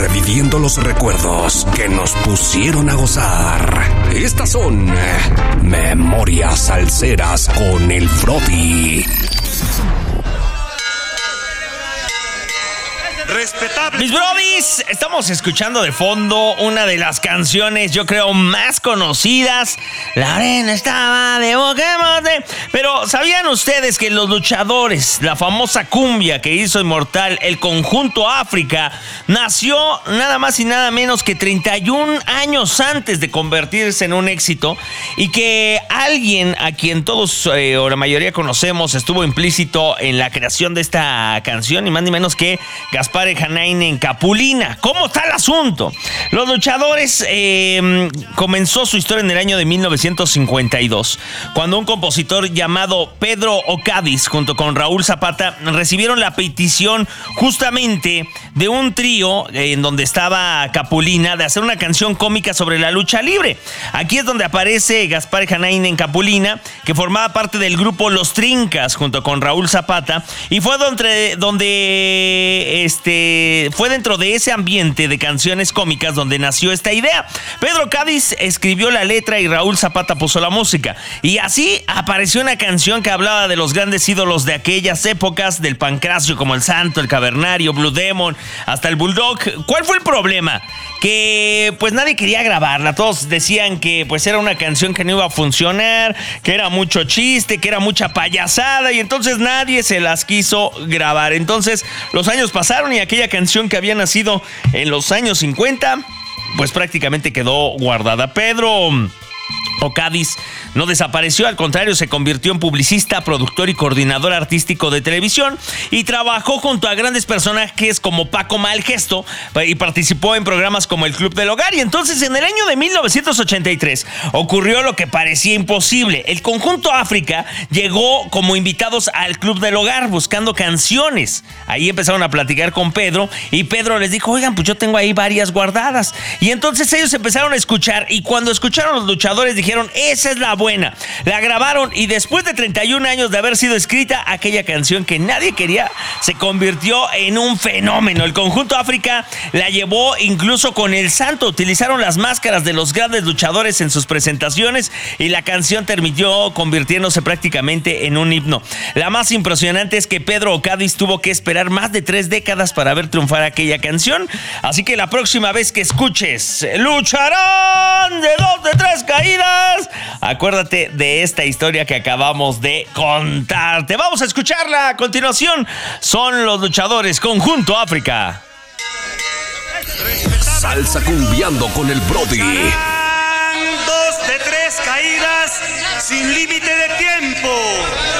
reviviendo los recuerdos que nos pusieron a gozar. Estas son Memorias Salseras con el Brody. Respetable. Mis brodis, estamos escuchando de fondo una de las canciones, yo creo, más conocidas. La arena estaba de boquemote. Pero ¿sabían ustedes que los luchadores, la famosa cumbia que hizo inmortal el conjunto África, nació nada más y nada menos que 31 años antes de convertirse en un éxito? Y que alguien a quien todos o la mayoría conocemos estuvo implícito en la creación de esta canción, ni más ni menos que Gaspar Hanainen Capulina. ¿Cómo está el asunto? Los luchadores comenzó su historia en el año de 1952, cuando un compositor llamado Pedro Ocadis junto con Raúl Zapata recibieron la petición justamente de un trío en donde estaba Capulina de hacer una canción cómica sobre la lucha libre. Aquí es donde aparece Gaspar Hanainen Capulina, que formaba parte del grupo Los Trincas junto con Raúl Zapata, y fue fue dentro de ese ambiente de canciones cómicas donde nació esta idea. Pedro Cádiz escribió la letra y Raúl Zapata puso la música. Y así apareció una canción que hablaba de los grandes ídolos de aquellas épocas, del Pancracio como el Santo, el Cavernario, Blue Demon, hasta el Bulldog. ¿Cuál fue el problema? Que pues nadie quería grabarla. Todos decían que pues era una canción que no iba a funcionar, que era mucho chiste, que era mucha payasada, y entonces nadie se las quiso grabar. Entonces los años pasaron y aquella canción que había nacido en los años 50 pues prácticamente quedó guardada. Pedro Ocadis no desapareció, al contrario, se convirtió en publicista, productor y coordinador artístico de televisión, y trabajó junto a grandes personajes como Paco Malgesto y participó en programas como El Club del Hogar. Y entonces en el año de 1983 ocurrió lo que parecía imposible. El conjunto África llegó como invitados al Club del Hogar buscando canciones. Ahí empezaron a platicar con Pedro y Pedro les dijo: oigan, pues yo tengo ahí varias guardadas. Y entonces ellos empezaron a escuchar, y cuando escucharon los luchadores dijeron: esa es la buena. La grabaron, y después de 31 años de haber sido escrita, aquella canción que nadie quería se convirtió en un fenómeno. El conjunto África la llevó incluso con el Santo. Utilizaron las máscaras de los grandes luchadores en sus presentaciones, y la canción terminó convirtiéndose prácticamente en un himno. La más impresionante es que Pedro Ocadis tuvo que esperar más de 3 décadas para ver triunfar aquella canción. Así que la próxima vez que escuches lucharán de 2 de 3 caídas, acuérdate de esta historia que acabamos de contarte. Vamos a escucharla a continuación. Son los luchadores Conjunto África. Salsa cumbiando con el Brody. 2 de 3 caídas sin límite de tiempo.